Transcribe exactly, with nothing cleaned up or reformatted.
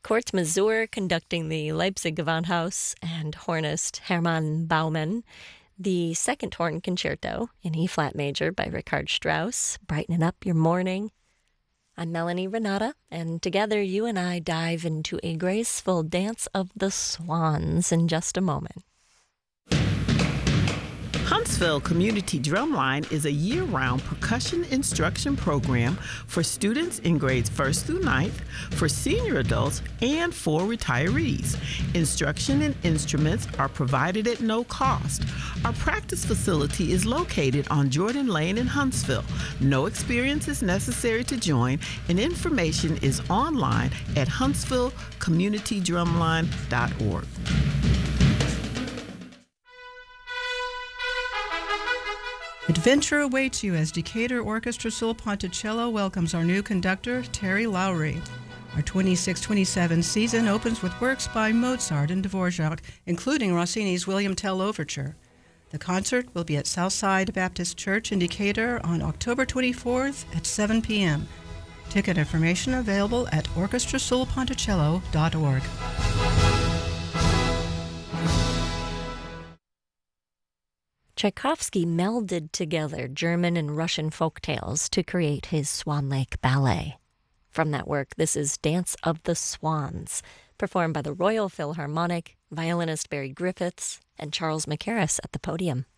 Kurt Masur conducting the Leipzig Gewandhaus and hornist Hermann Baumann. The Second Horn Concerto in E-flat major by Richard Strauss, brightening up your morning. I'm Melanie Renata, and together you and I dive into a graceful dance of the swans in just a moment. Huntsville Community Drumline is a year-round percussion instruction program for students in grades first through ninth, for senior adults, and for retirees. Instruction and instruments are provided at no cost. Our practice facility is located on Jordan Lane in Huntsville. No experience is necessary to join, and information is online at huntsville community drumline dot org. Adventure awaits you as Decatur Orchestra Sul Ponticello welcomes our new conductor, Terry Lowry. Our twenty-six twenty-seven season opens with works by Mozart and Dvorak, including Rossini's William Tell Overture. The concert will be at Southside Baptist Church in Decatur on October twenty-fourth at seven p.m. Ticket information available at orchestra sul ponticello dot org. Tchaikovsky melded together German and Russian folk tales to create his Swan Lake Ballet. From that work, this is Dance of the Swans, performed by the Royal Philharmonic, violinist Barry Griffiths, and Charles Mackerras at the podium.